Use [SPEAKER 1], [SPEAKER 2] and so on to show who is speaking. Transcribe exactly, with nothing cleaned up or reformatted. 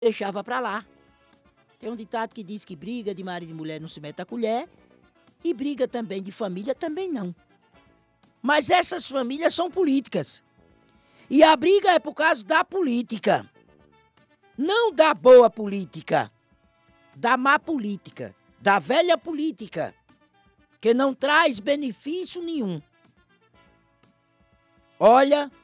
[SPEAKER 1] deixava pra lá. Tem um ditado que diz que briga de marido e mulher não se mete a colher, e briga também de família também não. Mas essas famílias são políticas. E a briga é por causa da política. Não da boa política. Da má política. Da velha política. Que não traz benefício nenhum. Olha,